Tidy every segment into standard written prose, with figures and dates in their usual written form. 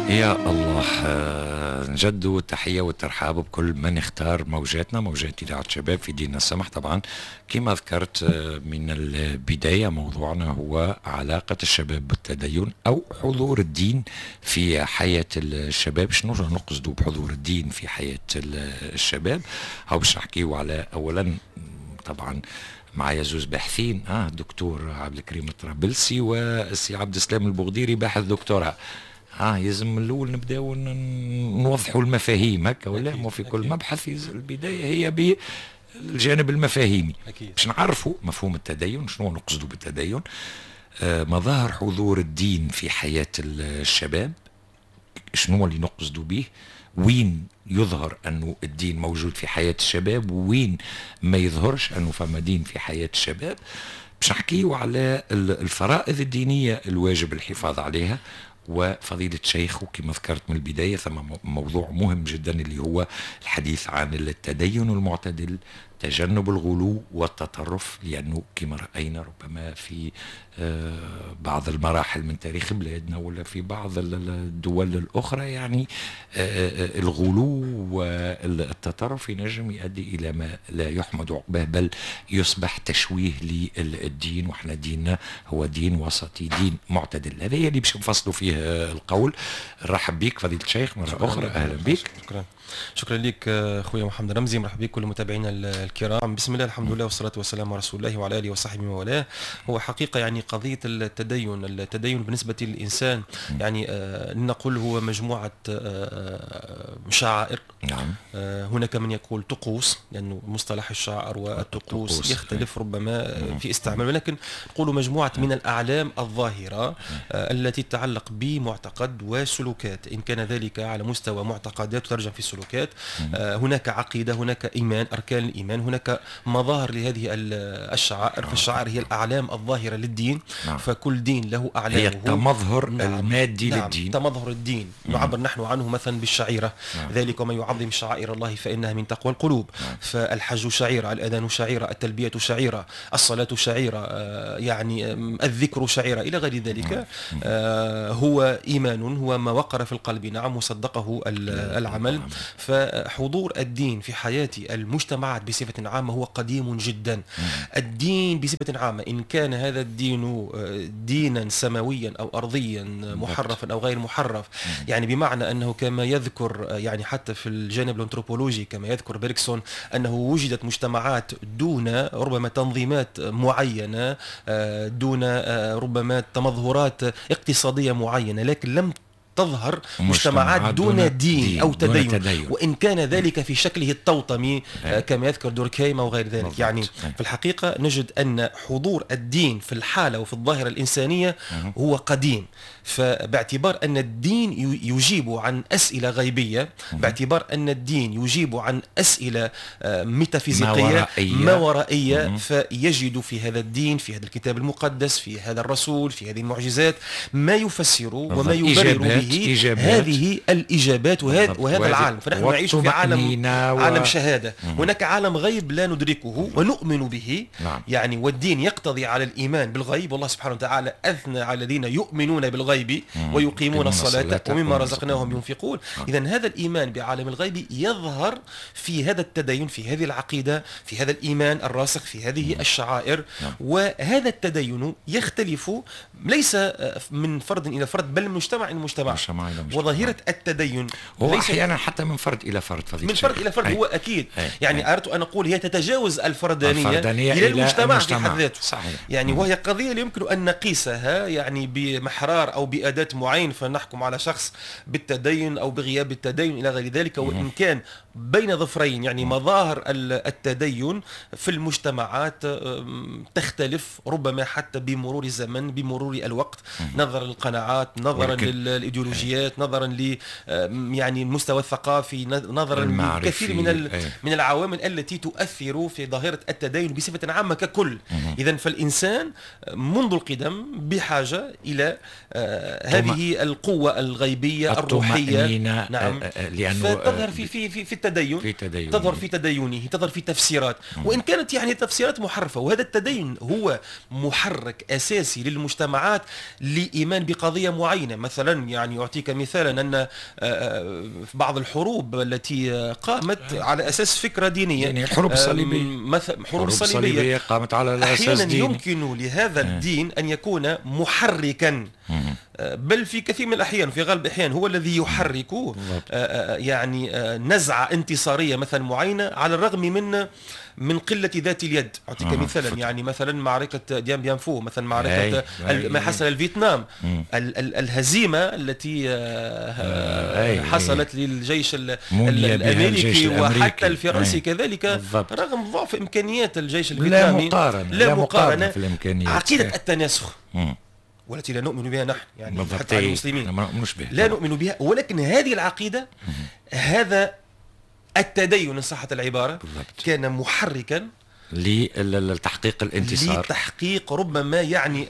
يا الله، نجدد التحية والترحاب بكل من اختار موجاتنا، موجات إذاعة شباب في ديننا السمح. طبعا كما ذكرت من البداية، موضوعنا هو علاقة الشباب بالتدين أو حضور الدين في حياة الشباب. شنو نقصدوا بحضور الدين في حياة الشباب؟ أو باش نحكيو على أولا طبعا معايا زوز باحثين، دكتور عبد الكريم الطرابلسي والسي عبد السلام البغديري باحث دكتوراه. يلزم من الاول نبداو نوضحوا المفاهيم هكا، ولا مو في كل مبحث البدايه هي بالجانب المفاهيمي باش نعرفوا مفهوم التدين، شنو نقصدوا بالتدين، مظاهر حضور الدين في حياه الشباب، شنو اللي نقصدوا به، وين يظهر أنه الدين موجود في حياة الشباب، وين ما يظهرش أنه فما دين في حياة الشباب. باش نحكيو على الفرائض الدينية الواجب الحفاظ عليها. وفضيلة الشيخ وكما ذكرت من البداية ثم موضوع مهم جدا اللي هو الحديث عن التدين المعتدل، تجنب الغلو والتطرف، لأنه كما رأينا ربما في بعض المراحل من تاريخ بلادنا ولا في بعض الدول الأخرى، يعني الغلو والتطرف ينجم يؤدي إلى ما لا يحمد عقباه، بل يصبح تشويه للدين. وإحنا ديننا هو دين وسطي، دين معتدل. هذا اللي باش نفصلوا فيه القول. نرحب بك فضيلة الشيخ مرة أخرى، أهلا بك. شكرا لك خويا محمد رمزي، مرحبا بك كل متابعينا الكرام. بسم الله، الحمد لله والصلاة والسلام على رسول الله وعلى آله وصحبه وموالاه. هو حقيقة يعني قضية التدين بالنسبة للإنسان يعني نقول هو مجموعة شعائر. نعم. هناك من يقول طقوس، لأنه مصطلح الشعائر والطقوس يختلف ربما في استعمال، ولكن نقول مجموعة من الأعلام الظاهرة التي تتعلق بمعتقد وسلوكات، إن كان ذلك على مستوى معتقدات تترجم في السلوكات. هناك عقيدة، هناك إيمان، أركان الإيمان، هناك مظاهر لهذه الشعائر. فالشعائر هي الأعلام الظاهرة للدين. فكل دين له أعلامه، هي التمظهر المادي للدين. تمظهر الدين نعبر نحن عنه مثلا بالشعيرة. ذلك ومن يعظم شعائر الله فإنها من تقوى القلوب. فالحج شعيرة، الأذان شعيرة، التلبية شعيرة، الصلاة شعيرة، يعني الذكر شعيرة إلى غير ذلك. هو إيمان، هو ما وقر في القلب، نعم، وصدقه العمل. فحضور الدين في حياة المجتمعات بصفة عامة هو قديم جدا. الدين بصفة عامة، إن كان هذا الدين دينا سماويا أو أرضيا، محرفا أو غير محرف، يعني بمعنى أنه كما يذكر يعني حتى في الجانب الأنثروبولوجي كما يذكر بيركسون أنه وجدت مجتمعات دون ربما تنظيمات معينة، دون ربما تمظهرات اقتصادية معينة، لكن لم تظهر مجتمعات دون دين أو تدين، وإن كان ذلك في شكله التوطمي كما يذكر دوركهيم أو غير ذلك. يعني في الحقيقة نجد أن حضور الدين في الحالة وفي الظاهرة الإنسانية هو قديم. فباعتبار أن الدين يجيب عن أسئلة غيبية، باعتبار أن الدين يجيب عن أسئلة ميتافيزيقية ما ورائية، فيجد في هذا الدين، في هذا الكتاب المقدس، في هذا الرسول، في هذه المعجزات ما يفسر وما يبرر به هذه الإجابات وهذا العالم. فنحن نعيش في عالم شهادة. هناك عالم غيب لا ندركه ونؤمن به. يعني والدين يقتضي على الإيمان بالغيب، والله سبحانه وتعالى أثنى على الذين يؤمنون بالغيب ويقيمون الصلاة ومما رزقناهم ينفقون. إذن هذا الإيمان بعالم الغيب يظهر في هذا التدين، في هذه العقيدة، في هذا الإيمان الراسخ، في هذه الشعائر. وهذا التدين يختلف ليس من فرد إلى فرد، بل من مجتمع إلى مجتمع. وظاهرة التدين هو أحيانا حتى من فرد إلى فرد، من فرد إلى فرد. هو أكيد يعني أردت أن أقول هي تتجاوز الفردانية إلى المجتمع في حد ذاته. يعني وهي قضية يمكن أن نقيسها يعني بمحرار أو بأداة معين، فنحكم على شخص بالتدين أو بغياب التدين إلى غير ذلك. وإن كان بين ظفرين يعني مظاهر التدين في المجتمعات تختلف ربما حتى بمرور الزمن، بمرور الوقت، نظرا للقناعات، نظرا للإيديولوجيات، نظرا ل يعني المستوى الثقافي، نظرا لكثير من العوامل التي تؤثر في ظاهرة التدين بصفة عامة ككل. إذن فالإنسان منذ القدم بحاجة إلى هذه القوة الغيبية الروحية، نعم، فتظهر في التدين، تظهر في تدينه، تظهر في تفسيرات، وإن كانت يعني تفسيرات محرفة. وهذا التدين هو محرك أساسي للمجتمعات لإيمان بقضية معينة. مثلا يعني يعني أعطيك مثالا أن في بعض الحروب التي قامت على أساس فكرة دينية، يعني الحروب الصليبية مثلا حروب الصليبية قامت على أساس أحيانا ديني. يمكن لهذا الدين أن يكون محركا، بل في كثير من الأحيان، في غالب الأحيان هو الذي يحرك يعني نزعة انتصارية مثلا معينة على الرغم من قلة ذات اليد. أعطيك مثلا يعني مثلا معركة ديان بيان فو، مثلا معركة ما حصل الفيتنام، الهزيمة التي حصلت للجيش الأمريكي وحتى الفرنسي كذلك، رغم ضعف إمكانيات الجيش الفيتنامي لا مقارنة في الإمكانيات. عقيدة التناسخ والتي لا نؤمن بها نحن، يعني حتى المسلمين لا نؤمن بها، ولكن هذه العقيدة، هذا التدين إن صحت العبارة، كان محركا لتحقيق الانتصار، لتحقيق ربما يعني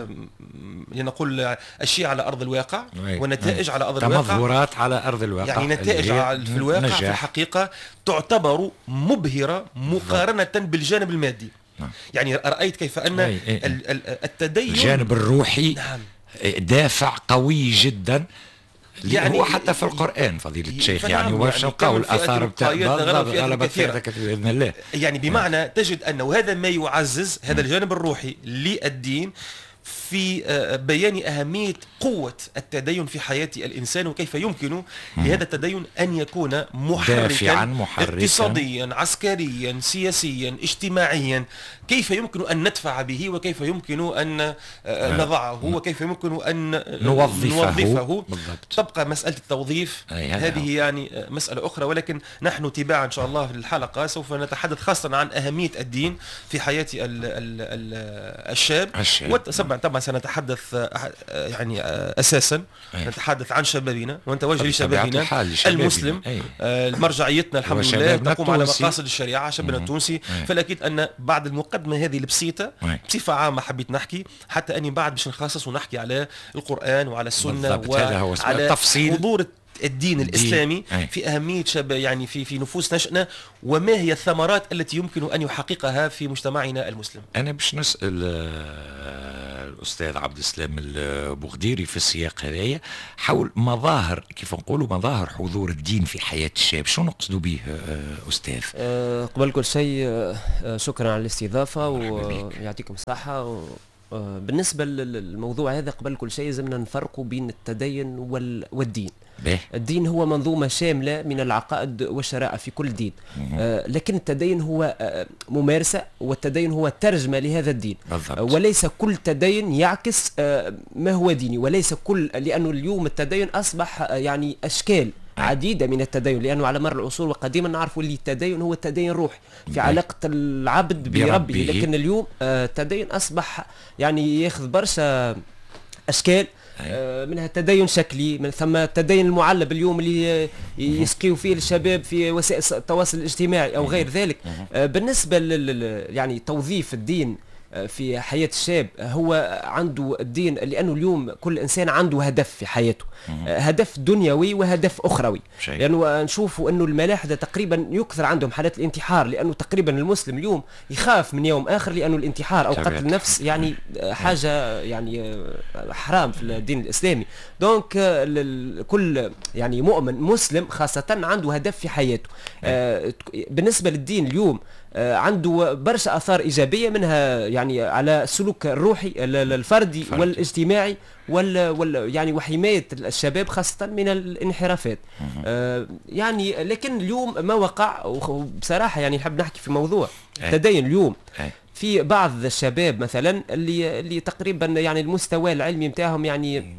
نقول أشياء على أرض الواقع ونتائج على أرض الواقع، تمظهرات على أرض الواقع، يعني نتائج في الواقع في الحقيقة تعتبر مبهرة مقارنة بالجانب المادي. يعني رأيت كيف أن التدين الجانب الروحي دافع قوي جدا، يعني هو حتى في القرآن فضيلة الشيخ يعني وشوقوا الأثار بتاع بإذن الله، يعني بمعنى تجد أنه هذا ما يعزز هذا الجانب الروحي للدين في بيان أهمية قوة التدين في حياة الإنسان، وكيف يمكن لهذا التدين أن يكون محركا اقتصاديا عسكريا سياسيا اجتماعيا، كيف يمكن أن ندفع به، وكيف يمكن أن نضعه، وكيف يمكن أن نوظفه. تبقى مسألة التوظيف هذه يعني مسألة أخرى، ولكن نحن تباعا إن شاء الله في الحلقة سوف نتحدث خاصة عن أهمية الدين في حياة الشاب. طبعا سنتحدث يعني أساسا نتحدث عن شبابنا ونتوجه لشبابنا المسلم. مرجعيتنا الحمد لله تقوم على مقاصد الشريعة، شبابنا التونسي. فالأكيد أن بعد المقدمة هذه البسيطة بصفة عامة حبيت نحكي، حتى أني بعد باش نخصص ونحكي على القرآن وعلى السنة وعلى تفصيل حضور الدين الإسلامي في أهمية يعني في نفوس نشأنا، وما هي الثمرات التي يمكن أن يحققها في مجتمعنا المسلم. أنا باش نسأل الأستاذ عبد السلام البغديري في السياق هذايا حول مظاهر، كيف نقولوا مظاهر حضور الدين في حياة الشاب، شو نقصدوا به أستاذ؟ قبل كل شيء شكرا على الاستضافة ويعطيكم الصحة. بالنسبة للموضوع هذا قبل كل شيء لازمنا نفرقوا بين التدين والدين. الدين هو منظومة شاملة من العقائد والشرائع في كل دين، لكن التدين هو ممارسة، والتدين هو ترجمة لهذا الدين. وليس كل تدين يعكس ما هو ديني، وليس كل، لأنه اليوم التدين أصبح يعني أشكال عديدة من التدين، لأنه على مر العصور وقديما نعرفوا اللي التدين هو التدين روحي في علاقة العبد بربه، لكن اليوم التدين أصبح يعني ياخذ برشا أشكال، منها تدين شكلي، من ثم التدين المعلب اليوم اللي يسقيوا فيه الشباب في وسائل التواصل الاجتماعي أو غير ذلك. بالنسبة يعني توظيف الدين في حياة الشاب، هو عنده الدين لأنه اليوم كل إنسان عنده هدف في حياته، هدف دنيوي وهدف أخروي. لأنه نشوفوا أنه الملاحدة تقريبا يكثر عندهم حالات الانتحار، لأنه تقريبا المسلم اليوم يخاف من يوم آخر، لأنه الانتحار أو قتل النفس يعني حاجة يعني حرام في الدين الإسلامي. دونك كل يعني مؤمن مسلم خاصة عنده هدف في حياته. بالنسبة للدين اليوم عنده برشا آثار إيجابية، منها يعني على السلوك الروحي الفردي والاجتماعي يعني وحماية الشباب خاصة من الانحرافات. يعني لكن اليوم ما وقع، وبصراحة يعني نحب نحكي في موضوع التدين اليوم في بعض الشباب مثلا اللي تقريبا يعني المستوى العلمي متاعهم يعني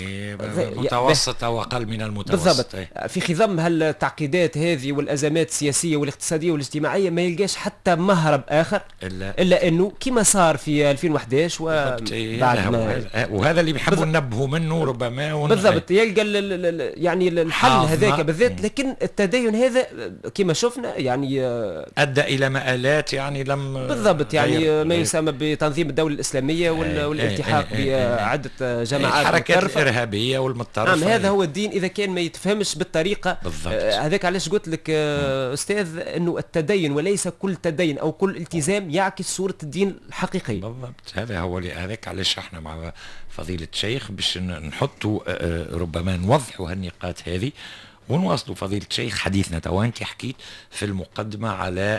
متوسط او اقل من المتوسط. بالضبط. في خضم هالتعقيدات هذه والازمات السياسيه والاقتصاديه والاجتماعيه ما يلقاش حتى مهرب اخر الا انه كما صار في 2011 وبعد ما وهذا اللي بيحبوا ننبهوا منه ربما بالضبط يلقى يعني الحل هذاك بالذات. لكن التدين هذا كما شفنا يعني ادى الى مآلات يعني لم بالضبط يعني يعني ما يسمى بتنظيم الدولة الإسلامية والالتحاق بعدة جماعات الحركات الإرهابية والمتطرفة. نعم، هذا هو الدين إذا كان ما يتفهمش بالطريقة. هذاك علاش قلت لك أستاذ أنه التدين وليس كل تدين أو كل التزام يعكس صورة الدين الحقيقية. بالضبط، هذا هو هذاك علاش احنا مع فضيلة الشيخ باش نحطوا ربما نوضحوا هالنقاط هذه ونواصلوا فضيلة الشيخ حديثنا. تو انت حكيت في المقدمة على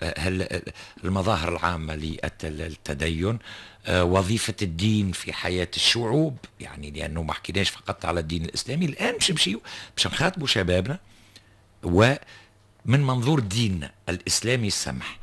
المظاهر العامة للتدين، وظيفة الدين في حياة الشعوب، يعني لأنه ما حكيناش فقط على الدين الإسلامي. الآن باش نخاطبوا شبابنا ومن منظور ديننا الإسلامي السمح.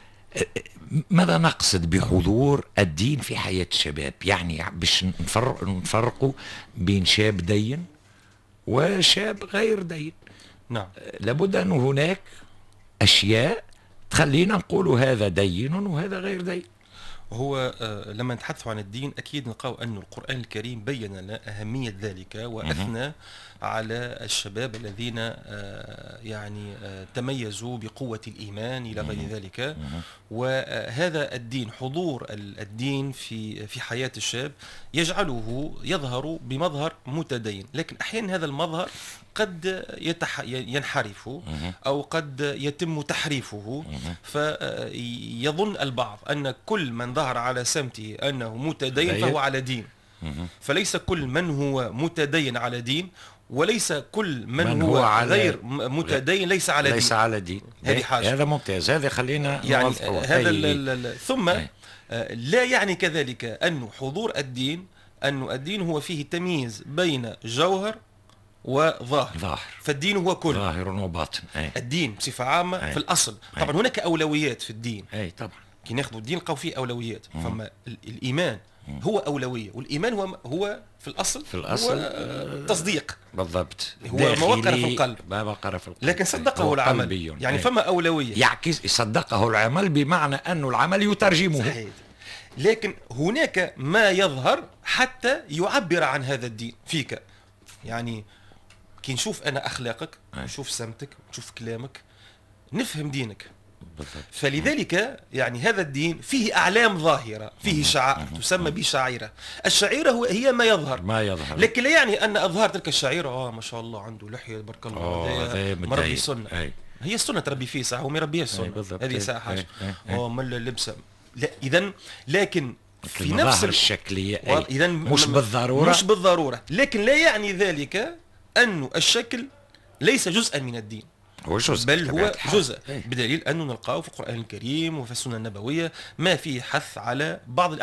ماذا نقصد بحضور الدين في حياة الشباب؟ يعني باش نفرقوا بين شاب دين وشاب غير دين. نعم، لابد أن هناك أشياء تخلينا نقول هذا دين وهذا غير دين. هو لما نتحدث عن الدين أكيد نلقاو أن القرآن الكريم بين لنا أهمية ذلك وأثنى على الشباب الذين يعني تميزوا بقوة الإيمان إلى غير ذلك. وهذا الدين، حضور الدين في حياة الشاب يجعله يظهر بمظهر متدين، لكن أحيانا هذا المظهر قد ينحرف أو قد يتم تحريفه، فيظن البعض أن كل من ظهر على سمته أنه متدين فهو على دين. فليس كل من هو متدين على دين، وليس كل من هو غير متدين ليس على دين. هذه حاجة. هذا ممتاز، هذا خلينا يعني هذا ثم لا يعني كذلك أن حضور الدين أن الدين هو فيه تمييز بين جوهر وظاهر. فالدين هو كل ظاهر وباطن. الدين بصفة عامة في الأصل. طبعا هناك أولويات في الدين. طبعا كي ناخذ الدين نلقاو فيه أولويات. فما الإيمان هو أولوية، والإيمان هو في الأصل هو تصديق. بالضبط، هو ما وقر في القلب، لكن صدقه العمل. يعني فما أولوية يعكس صدقه العمل، بمعنى أن العمل يترجمه. صحيح. لكن هناك ما يظهر حتى يعبر عن هذا الدين فيك. يعني كي نشوف أنا أخلاقك، نشوف سمتك، نشوف كلامك، نفهم دينك. فلذلك يعني هذا الدين فيه أعلام ظاهرة، فيه شعائر تسمى بشعيرة. الشعيرة هي ما يظهر، لكن لا يعني أن أظهار تلك الشعيرة ما شاء الله عنده لحية بارك الله مربي سنة. هي السنة تربي فيه ساعة وما يربيها السنة، هذه ساعة حاجة مل اللبسة. لا إذن لكن في نفس الشكلية إذن مش بالضرورة، لكن لا يعني ذلك أن الشكل ليس جزءا من الدين، هو جزء، بل هو جزء. بدليل أنه نلقاه في القرآن الكريم وفي السنة النبوية ما فيه حث على بعض